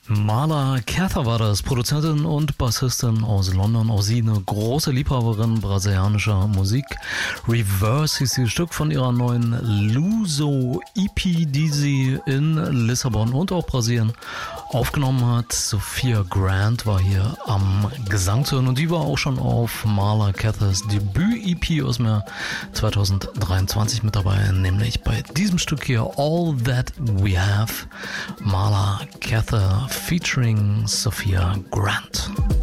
Marla Cather war das, Produzentin und Bassistin aus London. Auch sie eine große Liebhaberin brasilianischer Musik. Reverse hieß dieses Stück von ihrer neuen Luso-EP, die sie in Lissabon und auch Brasilien aufgenommen hat. Sophia Grant war hier am Gesang zu hören und die war auch schon auf Marla Cathers Debüt-EP aus dem Jahr 2023 mit dabei, nämlich bei diesem Stück hier All That We Have, Marla Cather featuring Sophia Grant.